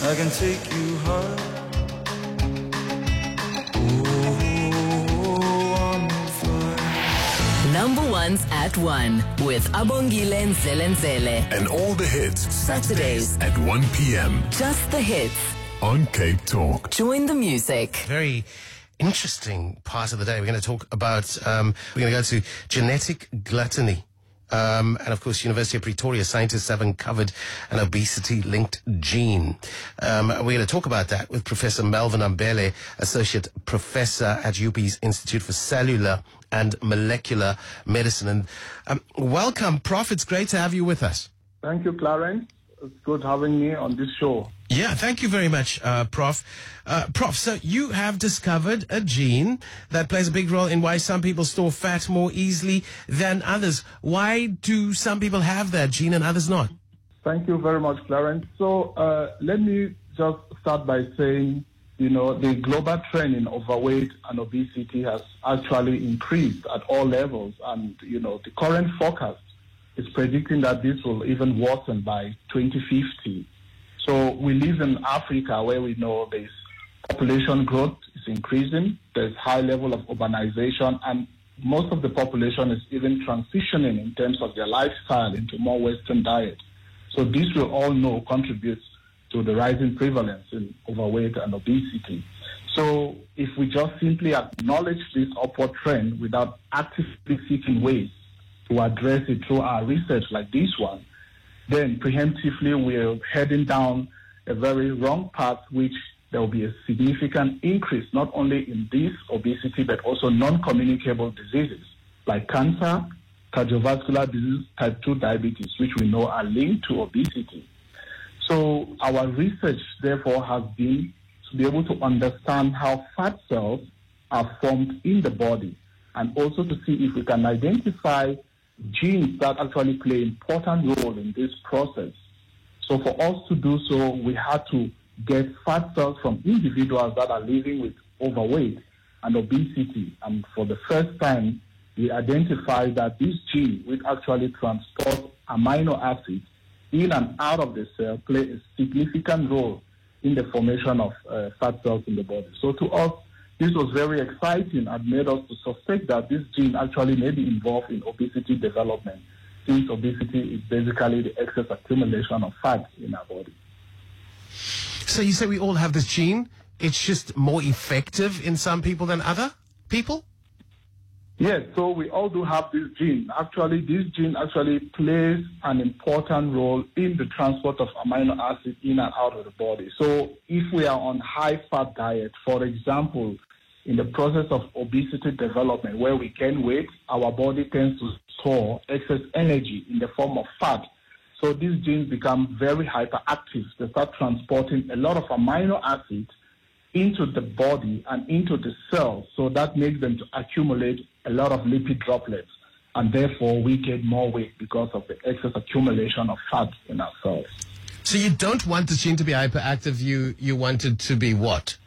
I can take you home. Oh, I'm on fire. Number ones at 1 with Abongile Nzelenzele. And all the hits. Saturdays at 1 p.m. Just the hits. on Cape Talk. Join the music. Very interesting part of the day. We're going to talk about, we're going to go to genetic gluttony. And of course, University of Pretoria scientists have uncovered an obesity-linked gene. We're going to talk about that with Professor Melvin Ambele, Associate Professor at UP's Institute for Cellular and Molecular Medicine. And welcome, Prof. It's great to have you with us. Thank you, Clarence. It's good having me on this show. Yeah, thank you very much, Prof. Prof, so you have discovered a gene that plays a big role in why some people store fat more easily than others. Why do some people have that gene and others not? Thank you very much, Clarence. So let me just start by saying, the global trend in overweight and obesity has actually increased at all levels. And, the current forecast is predicting that this will even worsen by 2050. So we live in Africa where we know there's population growth is increasing, there's high level of urbanization, and most of the population is even transitioning in terms of their lifestyle into more Western diet. So this we all know contributes to the rising prevalence in overweight and obesity. So if we just simply acknowledge this upward trend without actively seeking ways to address it through our research like this one, then preemptively we're heading down a very wrong path, which there will be a significant increase not only in this obesity but also non-communicable diseases like cancer, cardiovascular disease, type 2 diabetes, which we know are linked to obesity. So our research, therefore, has been to be able to understand how fat cells are formed in the body and also to see if we can identify genes that actually play an important role in this process. So for us to do so, we had to get fat cells from individuals that are living with overweight and obesity. And for the first time, we identified that this gene, which actually transports amino acids in and out of the cell, play a significant role in the formation of fat cells in the body. So to us, this was very exciting and made us to suspect that this gene actually may be involved in obesity development, since obesity is basically the excess accumulation of fat in our body. So you say we all have this gene, it's just more effective in some people than other people? Yes, so we all do have this gene. Actually, this gene actually plays an important role in the transport of amino acids in and out of the body. So if we are on high-fat diet, for example, in the process of obesity development, where we gain weight, our body tends to store excess energy in the form of fat. So these genes become very hyperactive. They start transporting a lot of amino acids into the body and into the cells. So that makes them to accumulate a lot of lipid droplets. And therefore, we get more weight because of the excess accumulation of fat in our cells. So you don't want the gene to be hyperactive, you want it to be what?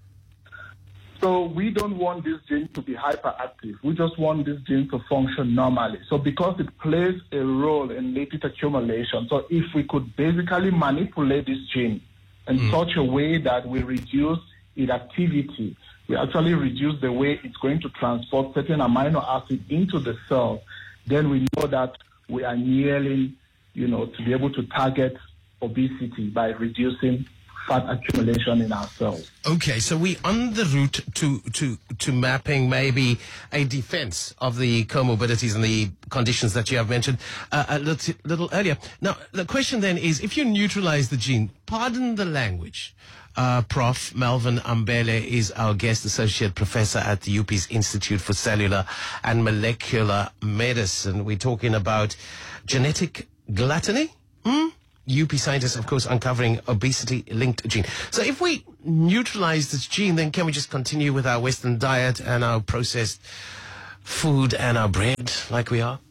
So we don't want this gene to be hyperactive. We just want this gene to function normally. So because it plays a role in lipid accumulation, so if we could basically manipulate this gene in such a way that we reduce its activity, we actually reduce the way it's going to transport certain amino acids into the cell, then we know that we are nearly, to be able to target obesity by reducing fat accumulation in our cells. Okay, so we on the route to mapping maybe a defense of the comorbidities and the conditions that you have mentioned a little earlier. Now, the question then is, if you neutralize the gene, pardon the language, Prof. Melvin Ambele is our guest associate professor at the UP's Institute for Cellular and Molecular Medicine. We're talking about genetic gluttony. UP scientists, of course, uncovering obesity-linked gene. So if we neutralize this gene, then can we just continue with our Western diet and our processed food and our bread like we are?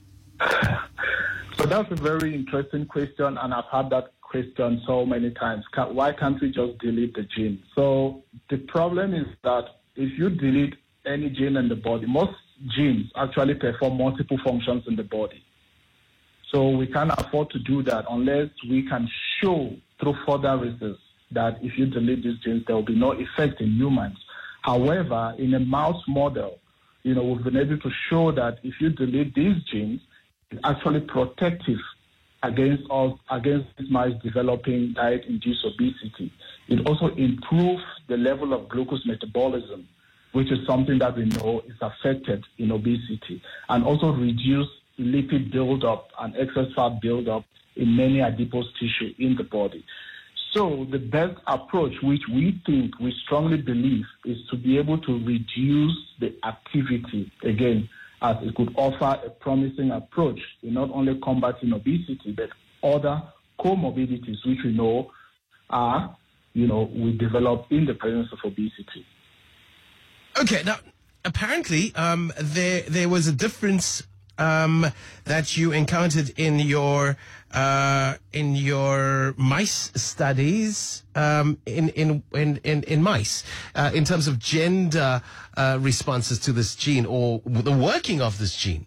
So that's a very interesting question, and I've had that question so many times. Why can't we just delete the gene? So the problem is that if you delete any gene in the body, most genes actually perform multiple functions in the body. So we can't afford to do that unless we can show through further research that if you delete these genes, there will be no effect in humans. However, in a mouse model, we've been able to show that if you delete these genes, it's actually protective against these mice developing diet-induced obesity. It also improves the level of glucose metabolism, which is something that we know is affected in obesity, and also reduce lipid buildup and excess fat buildup in many adipose tissue in the body. So the best approach, which we strongly believe, is to be able to reduce the activity, again, as it could offer a promising approach in not only combating obesity, but other comorbidities, which we know are, we develop in the presence of obesity. Okay, now, apparently, there was a difference that you encountered in your mice studies in mice in terms of gender responses to this gene or the working of this gene.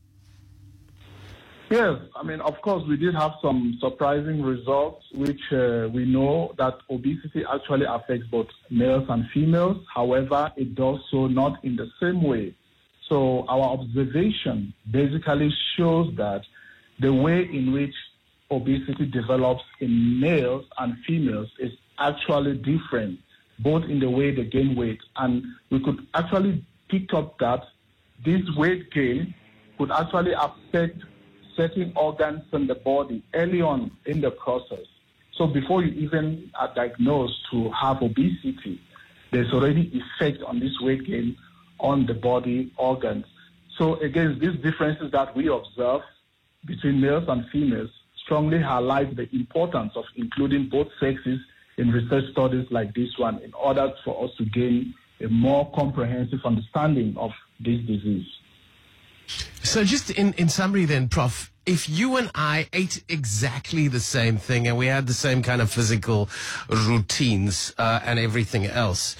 Yes, of course, we did have some surprising results, which we know that obesity actually affects both males and females. However, it does so not in the same way. So our observation basically shows that the way in which obesity develops in males and females is actually different, both in the way they gain weight. And we could actually pick up that this weight gain could actually affect certain organs in the body early on in the process. So before you even are diagnosed to have obesity, there's already effect on this weight gain on the body organs. So again, these differences that we observe between males and females strongly highlight the importance of including both sexes in research studies like this one in order for us to gain a more comprehensive understanding of this disease. So just in summary then, Prof, if you and I ate exactly the same thing and we had the same kind of physical routines and everything else,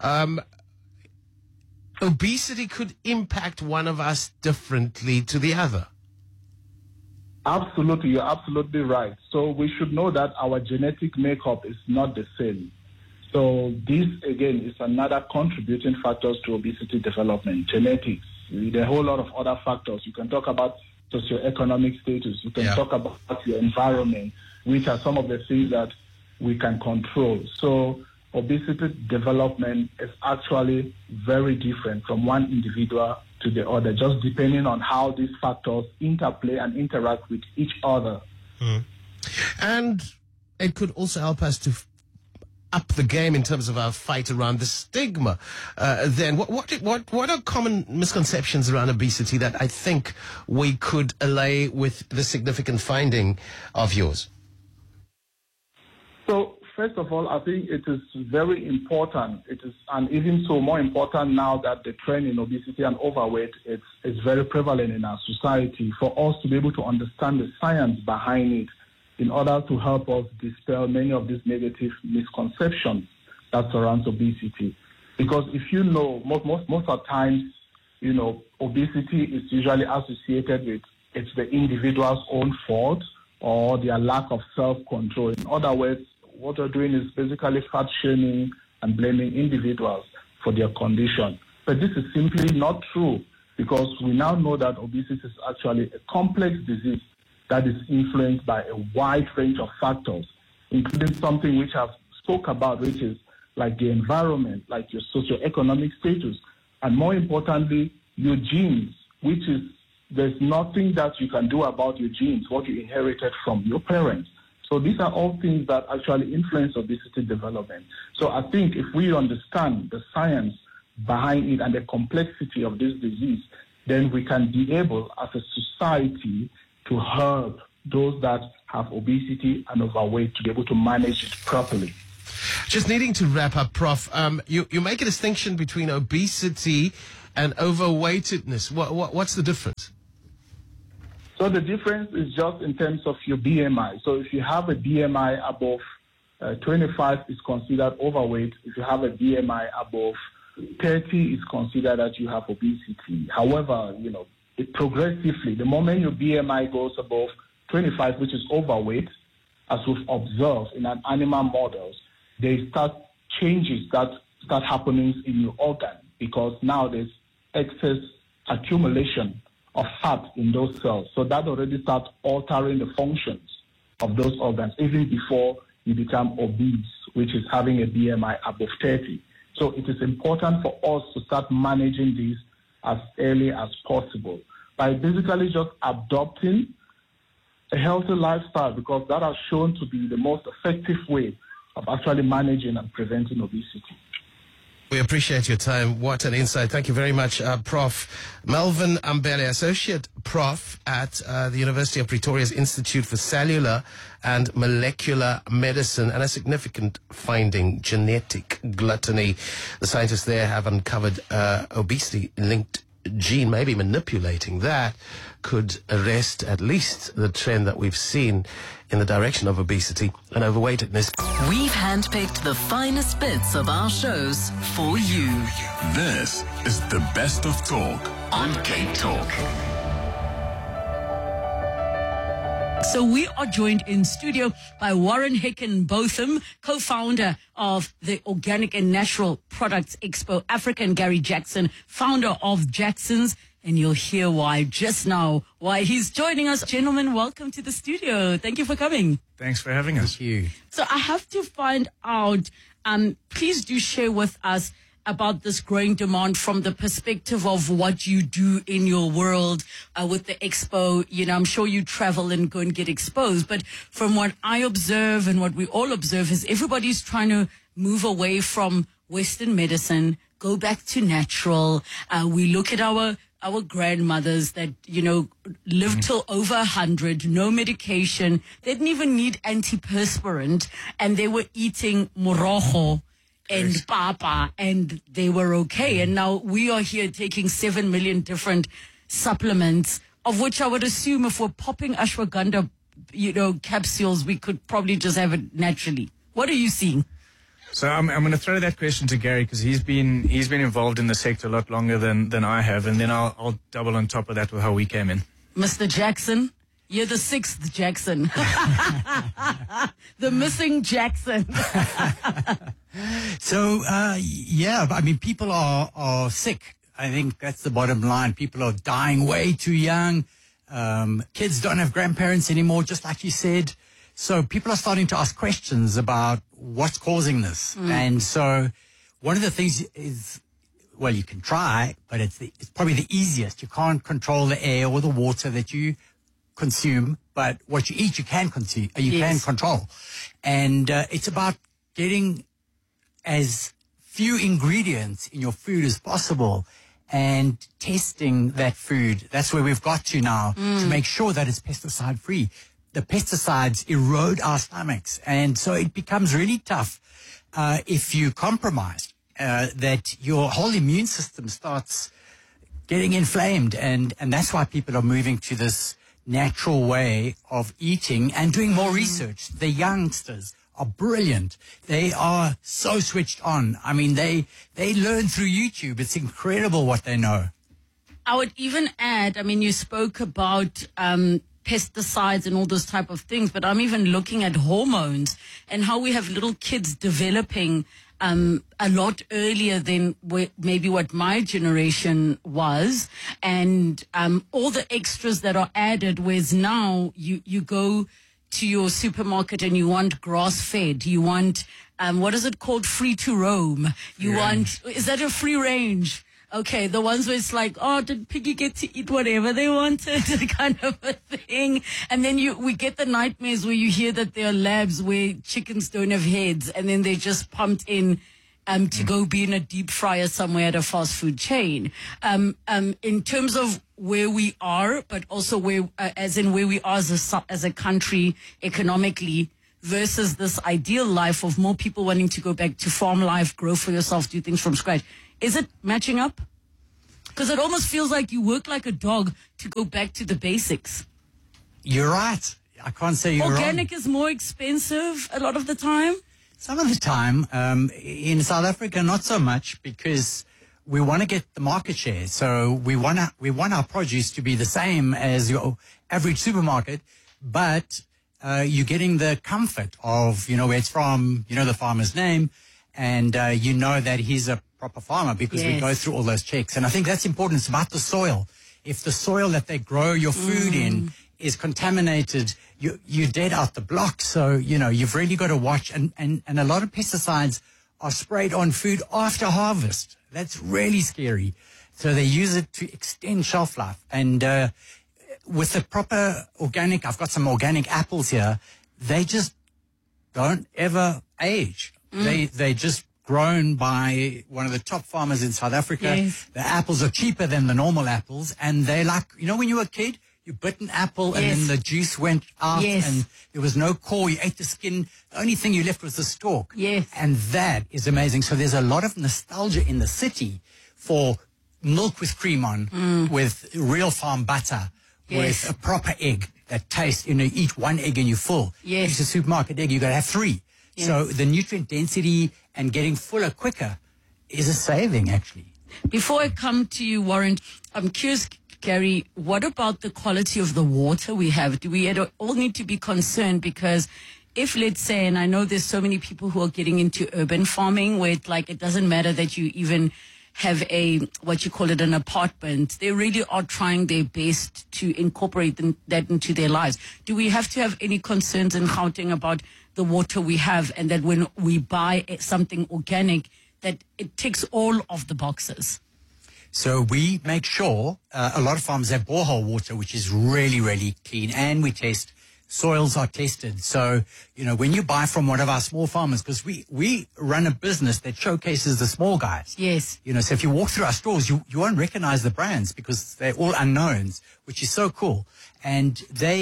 obesity could impact one of us differently to the other. Absolutely, you're absolutely right. So we should know that our genetic makeup is not the same. So this, again, is another contributing factors to obesity development, genetics. There are a whole lot of other factors. You can talk about socioeconomic status. You can talk about your environment, which are some of the things that we can control. So obesity development is actually very different from one individual to the other, just depending on how these factors interplay and interact with each other. And it could also help us to up the game in terms of our fight around the stigma. Then, what are common misconceptions around obesity that I think we could allay with the significant finding of yours? So, first of all, I think it is very important. It is, and even so more important now that the trend in obesity and overweight is very prevalent in our society, for us to be able to understand the science behind it in order to help us dispel many of these negative misconceptions that surround obesity. Because if you know, most of the times, obesity is usually associated with it's the individual's own fault or their lack of self-control. In other words, what they're doing is basically fat shaming and blaming individuals for their condition. But this is simply not true, because we now know that obesity is actually a complex disease that is influenced by a wide range of factors, including something which I've spoke about, which is like the environment, like your socioeconomic status, and more importantly, your genes, which is, there's nothing that you can do about your genes, what you inherited from your parents. So these are all things that actually influence obesity development. So I think if we understand the science behind it and the complexity of this disease, then we can be able, as a society, to help those that have obesity and overweight to be able to manage it properly. Just needing to wrap up, Prof. You make a distinction between obesity and overweightedness. What's the difference? So the difference is just in terms of your BMI. So if you have a BMI above 25, is considered overweight. If you have a BMI above 30, it's considered that you have obesity. However, it progressively, the moment your BMI goes above 25, which is overweight, as we've observed in an animal models, there start changes that start happening in your organ, because now there's excess accumulation of fat in those cells. So that already starts altering the functions of those organs, even before you become obese, which is having a BMI above 30. So it is important for us to start managing this as early as possible by basically just adopting a healthy lifestyle, because that has shown to be the most effective way of actually managing and preventing obesity. We appreciate your time. What an insight. Thank you very much, Prof. Melvin Ambele, Associate Prof at the University of Pretoria's Institute for Cellular and Molecular Medicine, and a significant finding, genetic gluttony. The scientists there have uncovered obesity-linked gene. Maybe manipulating that could arrest at least the trend that we've seen in the direction of obesity and overweightedness. We've handpicked the finest bits of our shows for you. This is the best of talk on Cape Talk. So we are joined in studio by Warren Hickenbotham, co-founder of the Organic and Natural Products Expo Africa, and Gary Jackson, founder of Jackson's. And you'll hear why just now, why he's joining us. Gentlemen, welcome to the studio. Thank you for coming. Thanks for having us. Thank you. So I have to find out, please do share with us about this growing demand from the perspective of what you do in your world with the expo. You know, I'm sure you travel and go and get exposed, but from what I observe and what we all observe is everybody's trying to move away from Western medicine, go back to natural. We look at our grandmothers that, you know, lived till over 100, no medication. They didn't even need antiperspirant, and they were eating morojo and papa, and they were okay. And now we are here taking 7 million different supplements, of which I would assume if we're popping ashwagandha, you know, capsules, we could probably just have it naturally. What are you seeing? So I'm going to throw that question to Gary, because he's been involved in the sector a lot longer than I have, and then I'll double on top of that with how we came in. Mr. Jackson, you're the sixth Jackson. The missing Jackson. So, yeah, I mean, people are sick. I think that's the bottom line. People are dying way too young. Kids don't have grandparents anymore, just like you said. So people are starting to ask questions about what's causing this. And so one of the things is, well, you can try, but it's probably the easiest. You can't control the air or the water that you consume, but what you eat, you can consume, you can control. And it's about getting as few ingredients in your food as possible and testing that food. That's where we've got to now, to make sure that it's pesticide free. The pesticides erode our stomachs, and so it becomes really tough if you compromise, that your whole immune system starts getting inflamed, and that's why people are moving to this natural way of eating and doing more research. The youngsters are brilliant. They are so switched on. I mean, they learn through YouTube. It's incredible what they know. I would even add, I mean, you spoke about pesticides and all those type of things, but I'm even looking at hormones and how we have little kids developing a lot earlier than maybe what my generation was, and all the extras that are added, whereas now you go to your supermarket and you want grass-fed, you want, what is it called, free to roam, is that a free range? Okay, the ones where it's like, oh, did Piggy get to eat whatever they wanted, kind of a thing. And then we get the nightmares where you hear that there are labs where chickens don't have heads, and then they're just pumped in to go be in a deep fryer somewhere at a fast food chain. In terms of where we are, but also where we are as a country economically, versus this ideal life of more people wanting to go back to farm life, grow for yourself, do things from scratch. Is it matching up? Because it almost feels like you work like a dog to go back to the basics. You're right. I can't say you're Organic wrong. is more expensive a lot of the time? Some of the time. In South Africa, not so much, because we want to get the market share. So we want our produce to be the same as your average supermarket, but you're getting the comfort of, where it's from, the farmer's name, and you know that he's a proper farmer because we go through all those checks. And I think that's important. It's about the soil. If the soil that they grow your food in is contaminated, you're dead out the block. So, you've really got to watch. And a lot of pesticides are sprayed on food after harvest. That's really scary. So they use it to extend shelf life. And with the proper organic, I've got some organic apples here, they just don't ever age. They just grown by one of the top farmers in South Africa. Yes. The apples are cheaper than the normal apples, and they like, when you were a kid, you bit an apple and then the juice went out and there was no core. You ate the skin. The only thing you left was the stalk. Yes. And that is amazing. So there's a lot of nostalgia in the city for milk with cream on, with real farm butter, with a proper egg that tastes, you eat one egg and you're full. Yes. It's a supermarket egg, you got to have 3. Yes. So the nutrient density and getting fuller quicker is a saving, actually. Before I come to you, Warren, I'm curious, Gary, what about the quality of the water we have? Do we all need to be concerned? Because if, let's say, and I know there's so many people who are getting into urban farming where it doesn't matter that you even have an apartment. They really are trying their best to incorporate that into their lives. Do we have to have any concerns in Gauteng about the water we have, and that when we buy something organic, that it ticks all of the boxes? So we make sure a lot of farms have borehole water, which is really, really clean, and we test. Soils are tested. So, when you buy from one of our small farmers, because we run a business that showcases the small guys. Yes. So if you walk through our stores, you won't recognize the brands because they're all unknowns, which is so cool. And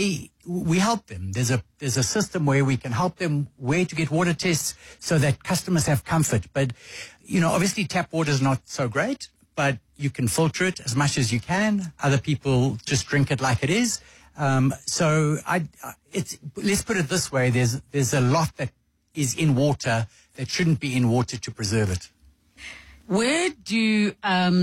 we help them. There's a system where we can help them where to get water tests so that customers have comfort. But, obviously tap water is not so great, but you can filter it as much as you can. Other people just drink it like it is. So let's put it this way. There's a lot that is in water that shouldn't be in water to preserve it. Where do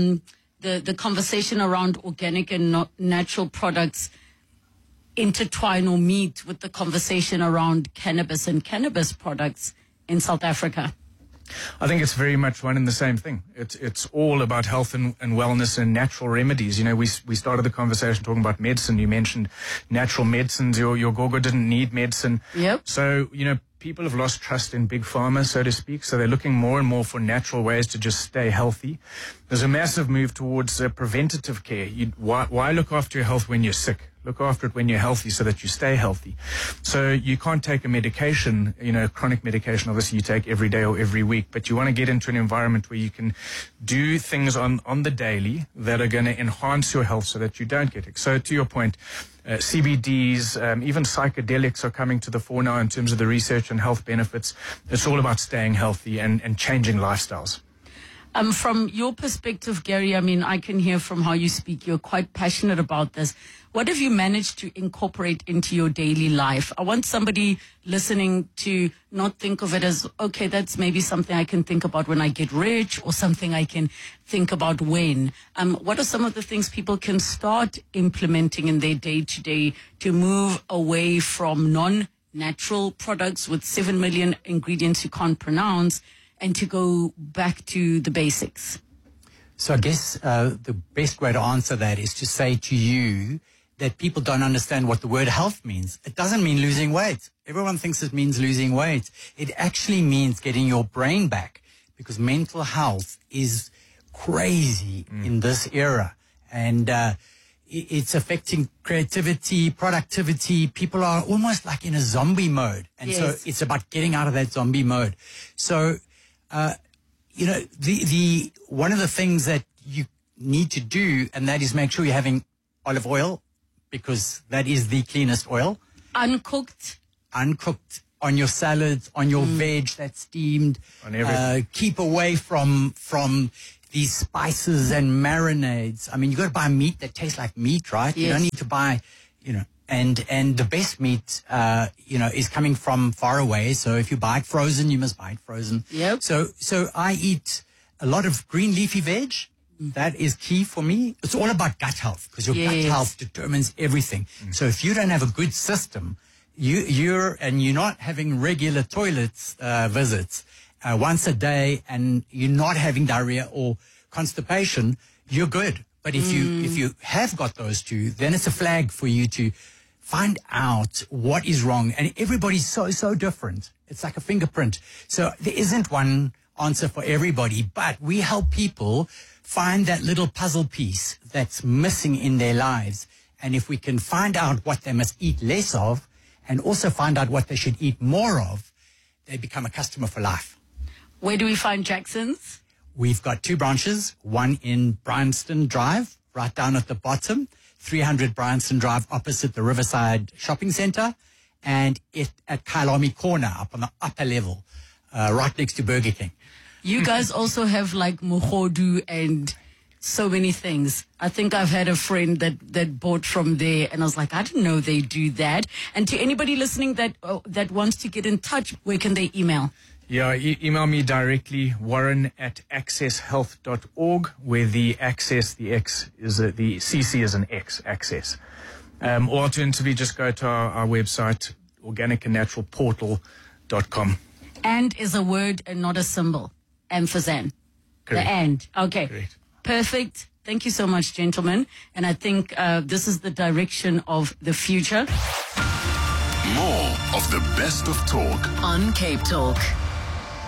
the conversation around organic and natural products intertwine or meet with the conversation around cannabis and cannabis products in South Africa? I think it's very much one and the same thing. It's all about health and wellness and natural remedies. We started the conversation talking about medicine. You mentioned natural medicines. Your gogo didn't need medicine. Yep. So, people have lost trust in big pharma, so to speak. So they're looking more and more for natural ways to just stay healthy. There's a massive move towards preventative care. Why look after your health when you're sick? Look after it when you're healthy so that you stay healthy. So you can't take a medication, chronic medication, obviously you take every day or every week, but you want to get into an environment where you can do things on the daily that are going to enhance your health so that you don't get it. So to your point, CBDs, even psychedelics are coming to the fore now in terms of the research and health benefits. It's all about staying healthy and changing lifestyles. From your perspective, Gary, I can hear from how you speak, you're quite passionate about this. What have you managed to incorporate into your daily life? I want somebody listening to not think of it as, okay, that's maybe something I can think about when I get rich or something I can think about when. What are some of the things people can start implementing in their day-to-day to move away from non-natural products with 7 million ingredients you can't pronounce and to go back to the basics? So I guess the best way to answer that is to say to you that people don't understand what the word health means. It doesn't mean losing weight. Everyone thinks it means losing weight. It actually means getting your brain back, because mental health is crazy in this era. And it's affecting creativity, productivity. People are almost like in a zombie mode. And so it's about getting out of that zombie mode. So, the one of the things that you need to do, and that is make sure you're having olive oil, because that is the cleanest oil. Uncooked on your salads, on your veg that's steamed. On everything. Keep away from these spices and marinades. You got to buy meat that tastes like meat, right? Yes. You don't need to buy, and the best meat, is coming from far away. So if you buy it frozen, you must buy it frozen. Yep. So I eat a lot of green leafy veg. That is key for me. It's all about gut health, because your gut health determines everything. So if you don't have a good system, you're not having regular toilets visits once a day, and you're not having diarrhea or constipation, you're good. But if you have got those two, then it's a flag for you to find out what is wrong. And everybody's so different. It's like a fingerprint. So there isn't one answer for everybody, but we help people find that little puzzle piece that's missing in their lives. And if we can find out what they must eat less of, and also find out what they should eat more of, they become a customer for life. Where do we find Jackson's? We've got 2 branches, one in Bryanston Drive, right down at the bottom, 300 Bryanston Drive opposite the Riverside Shopping Centre, and at Kyalami Corner up on the upper level, right next to Burger King. You guys also have like mogodu and so many things. I think I've had a friend that bought from there, and I was like, I didn't know they do that. And to anybody listening that wants to get in touch, where can they email? Yeah, email me directly, warren@accesshealth.org, where the access, the X is the CC is an X, access. Or alternatively, just go to our website, organicandnaturalportal.com. And is a word and not a symbol. Ampersand. Correct. The and. Okay. Correct. Perfect. Thank you so much, gentlemen. And I think this is the direction of the future. More of the best of talk on Cape Talk.